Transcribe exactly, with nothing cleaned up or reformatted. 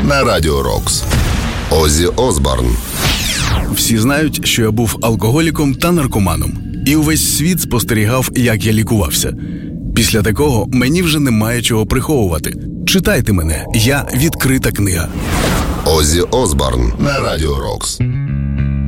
на Радіо Рокс. Оззі Осборн. Всі знають, що я був алкоголіком та наркоманом. І увесь світ спостерігав, як я лікувався. Після такого мені вже немає чого приховувати. Читайте мене, я відкрита книга. Оззі Осборн на Радіо Рокс.